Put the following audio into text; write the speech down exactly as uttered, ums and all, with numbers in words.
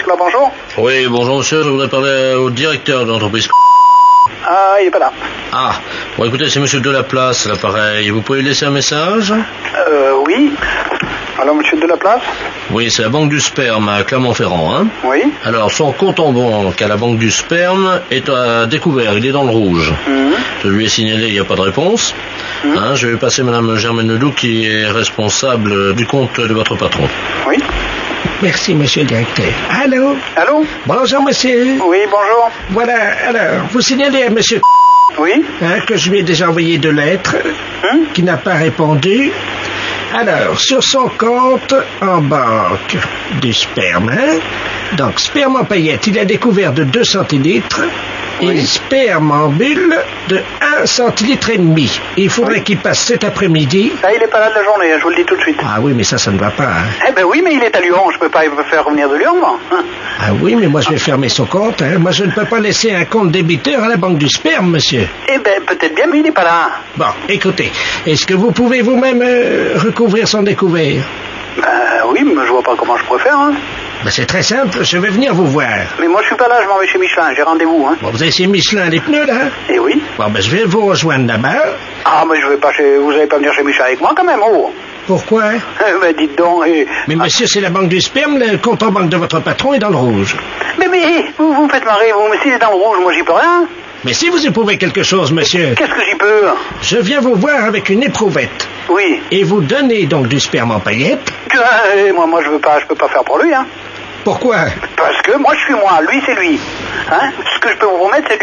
Choula, bonjour. Oui, bonjour monsieur, je voudrais parler au directeur de l'entreprise. Ah, il est pas là. Ah, bon écoutez, c'est monsieur Delaplace, l'appareil. Vous pouvez laisser un message? Euh, oui. Alors, monsieur Delaplace? Oui, c'est la banque du sperme à Clermont-Ferrand, hein? Oui. Alors, son compte en banque à la banque du sperme est à découvert, il est dans le rouge. Mmh. Je lui ai signalé, il n'y a pas de réponse. Mmh. Hein, je vais passer madame Germaine Ledoux qui est responsable du compte de votre patron. Oui. Merci, monsieur le directeur. Allô? Allô? Bonjour, monsieur. Oui, bonjour. Voilà, alors, vous signalez à monsieur Oui. hein, que je lui ai déjà envoyé deux lettres, Hum? qui n'a pas répondu. Alors, sur son compte en banque du sperme, hein, donc sperme en paillettes, il a découvert de deux centilitres Oui. et sperme en bulle de un centilitre et demi. Il faudrait Oui. qu'il passe cet après-midi. Ah, il est pas là de la journée, je vous le dis tout de suite. Ah oui, mais ça, ça ne va pas. Hein. Eh ben oui, mais il est à Lyon, je peux pas le faire revenir de Lyon, moi. Hein. Ah oui, mais moi je vais fermer son compte. Hein. Moi je ne peux pas laisser un compte débiteur à la banque du sperme, monsieur. Eh ben, peut-être bien, mais il est pas là. Bon, écoutez, est-ce que vous pouvez vous-même euh, recouvrir son découvert? Ben oui, mais je vois pas comment je pourrais faire, hein. Ben, c'est très simple, je vais venir vous voir. Mais moi, je suis pas là, je m'en vais chez Michelin, j'ai rendez-vous, hein. Bon, vous avez chez Michelin les pneus, là? Eh oui. Bon, ben je vais vous rejoindre là-bas. Ah, mais je vais pas chez... Vous allez pas venir chez Michelin avec moi, quand même, oh. Pourquoi? Eh ben, dites donc, eh... Mais monsieur, c'est la banque du sperme, le compte en banque de votre patron est dans le rouge. Mais, mais, vous, vous me faites marrer, vous, mais s'il est dans le rouge, moi, j'y peux rien. Mais si vous éprouvez quelque chose, monsieur, Qu'est-ce que j'y peux? je viens vous voir avec une éprouvette. Oui. Et vous donnez donc du sperme en paillettes. Eh, moi, moi, je veux pas, je peux pas faire pour lui, hein. Pourquoi? Parce que moi, je suis moi, lui, c'est lui. Hein? Ce que je peux vous promettre, c'est